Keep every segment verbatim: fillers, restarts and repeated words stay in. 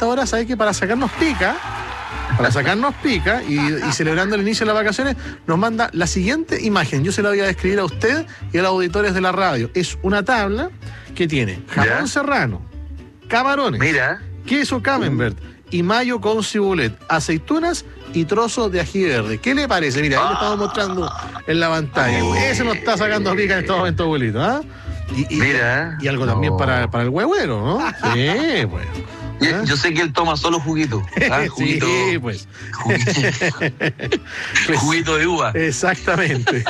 esta hora, ¿sabe qué? Para sacarnos pica, para sacarnos pica y, y celebrando el inicio de las vacaciones, nos manda la siguiente imagen. Yo se la voy a describir a usted y a los auditores de la radio. Es una tabla que tiene jamón ¿Ya? serrano, camarones, Mira. queso camembert y mayo con cibulet, aceitunas y trozos de ají verde. ¿Qué le parece? Mira, ahí le estamos mostrando en la pantalla. Oh. Ese nos está sacando pica en este momento, abuelito, ¿ah? ¿eh? Y, y, Mira. Y algo también oh. para, para el huevero, ¿no? Sí, pues. ¿Eh? Yo sé que él toma solo juguito. ¿Ah? Juguito. Sí, pues. Juguito, pues, juguito de uva. Exactamente.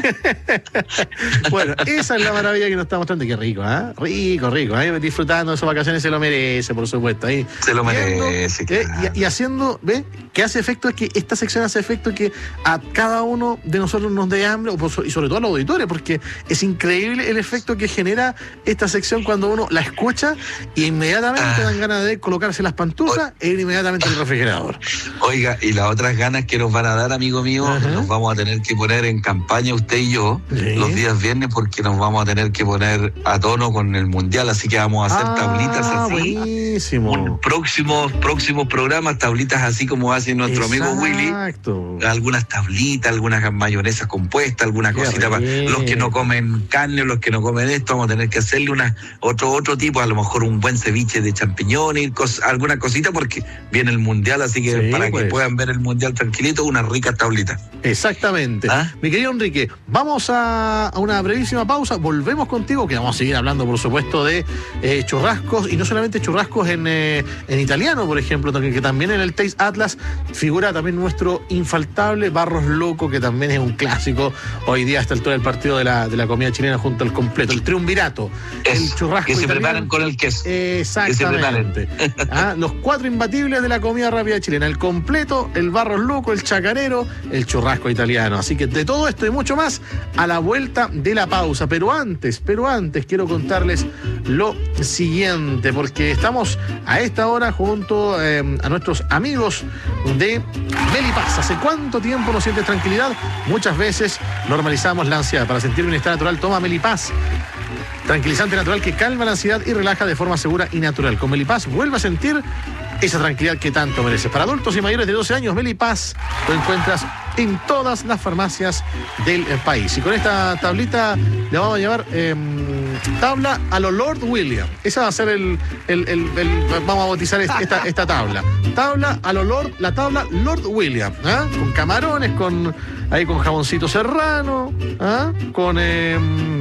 Bueno, esa es la maravilla que nos está mostrando. Qué rico, ¿ah? ¿eh? Rico, rico. ¿eh? Disfrutando de esas vacaciones, se lo merece, por supuesto. Ahí, se lo viendo, merece. ¿eh? Claro. Y, y haciendo, ¿ves? Que hace efecto es que esta sección hace efecto que a cada uno de nosotros nos dé hambre, y sobre todo a los auditores, porque es increíble el efecto que genera esta sección cuando uno la escucha y inmediatamente ah. dan ganas de colocarse las pantuflas e ir inmediatamente al refrigerador. Oiga, y las otras ganas que nos van a dar, amigo mío, uh-huh. nos vamos a tener que poner en campaña usted y yo ¿Sí? los días viernes, porque nos vamos a tener que poner a tono con el mundial, así que vamos a hacer ah, tablitas así. Buenísimo. Un, próximos, próximos programas, tablitas así como hace nuestro Exacto. amigo Willy. Algunas tablitas, algunas mayonesas compuestas, algunas cositas para los que no comen carne, los que no comen esto, vamos a tener que hacerle una, otro, otro tipo, a lo mejor un buen ceviche de champiñones, cos, alguna cosita, porque viene el mundial, así que sí, para pues. que puedan ver el mundial tranquilito, unas ricas tablitas. Exactamente. ¿Ah? Mi querido Enrique, vamos a, a una brevísima pausa, volvemos contigo, que vamos a seguir hablando, por supuesto, de eh, churrascos, y no solamente churrascos en, eh, en italiano, por ejemplo, que también en el Taste Atlas figura también nuestro infaltable Barros Loco, que también es un clásico hoy día hasta el altura del partido de la, de la comida chilena junto al completo, el triunvirato, es, el churrasco que se italiano. Preparen con el queso. Exactamente. ¿Ah? Los cuatro imbatibles de la comida rápida chilena, el completo, el Barros Loco, el chacarero, el churrasco italiano. Así que de todo esto y mucho más a la vuelta de la pausa. Pero antes, pero antes quiero contarles lo siguiente, porque estamos a esta hora junto eh, a nuestros amigos de Melipaz. ¿Hace cuánto tiempo no sientes tranquilidad? Muchas veces normalizamos la ansiedad. Para sentir bienestar natural, toma Melipaz. Tranquilizante natural que calma la ansiedad y relaja de forma segura y natural. Con Melipaz vuelve a sentir esa tranquilidad que tanto mereces. Para adultos y mayores de doce años, Melipaz lo encuentras en todas las farmacias del país. Y con esta tablita le vamos a llevar eh, tabla a lo Lord William. Esa va a ser el, el, el, el vamos a bautizar esta, esta tabla. Tabla a lo Lord, la tabla Lord William, ¿eh? Con camarones, con ahí con jamoncito serrano, ¿eh? Con eh,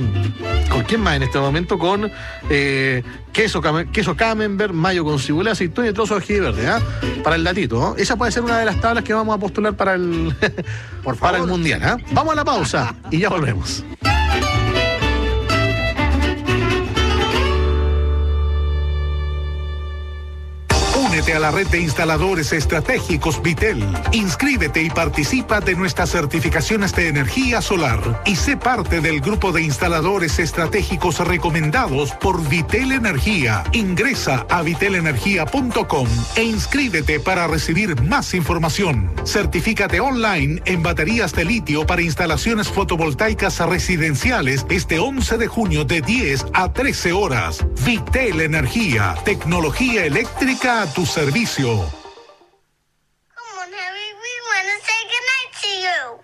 ¿con quién más en este momento? Con eh, queso, queso camembert, mayo con cibuela, aceituna y trozo de ají verde, ¿eh? Para el datito, ¿no? Esa puede ser una de las tablas que vamos a postular para el Por para el mundial, ¿eh? Vamos a la pausa y ya volvemos. Únete a la red de instaladores estratégicos Vitel. Inscríbete y participa de nuestras certificaciones de energía solar y sé parte del grupo de instaladores estratégicos recomendados por Vitel Energía. Ingresa a vitel energía punto com e inscríbete para recibir más información. Certifícate online en baterías de litio para instalaciones fotovoltaicas residenciales este once de junio de diez a trece horas. Vitel Energía, tecnología eléctrica a tu servicio. Come on, Harry, we want to say goodnight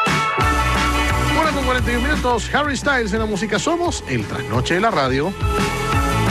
to you. Bueno, con cuarenta y un minutos, Harry Styles en la música. Somos el trasnoche de la radio.